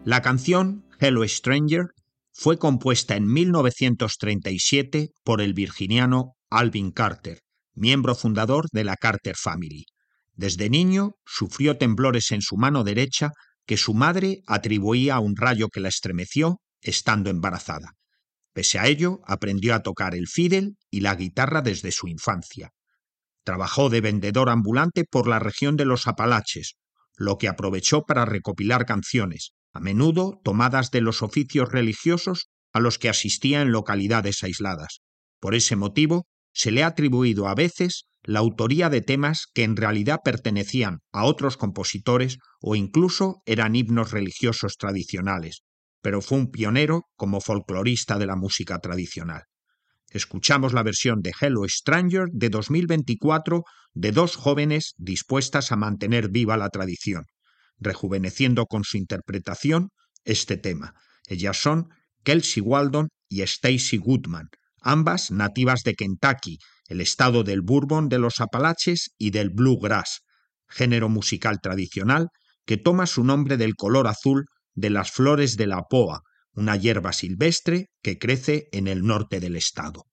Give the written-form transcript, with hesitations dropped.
La canción Hello Stranger fue compuesta en 1937 por el virginiano Alvin Carter, miembro fundador de la Carter Family. Desde niño sufrió temblores en su mano derecha que su madre atribuía a un rayo que la estremeció estando embarazada. Pese a ello, aprendió a tocar el fiddle y la guitarra desde su infancia. Trabajó de vendedor ambulante por la región de los Apalaches, lo que aprovechó para recopilar canciones, a menudo tomadas de los oficios religiosos a los que asistía en localidades aisladas. Por ese motivo, se le ha atribuido a veces la autoría de temas que en realidad pertenecían a otros compositores o incluso eran himnos religiosos tradicionales, pero fue un pionero como folclorista de la música tradicional. Escuchamos la versión de Hello Stranger de 2024 de dos jóvenes dispuestas a mantener viva la tradición, rejuveneciendo con su interpretación este tema. Ellas son Kelsey Waldon y Stacy Goodman, ambas nativas de Kentucky, el estado del Bourbon de los Apalaches y del Bluegrass, género musical tradicional que toma su nombre del color azul de las flores de la poa, una hierba silvestre que crece en el norte del estado.